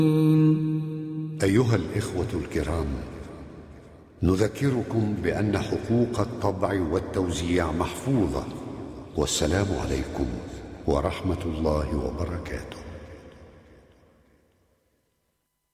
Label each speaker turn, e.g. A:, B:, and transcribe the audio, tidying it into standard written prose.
A: أيها الإخوة الكرام، نذكركم بأن حقوق الطبع والتوزيع محفوظة. والسلام عليكم ورحمة الله وبركاته.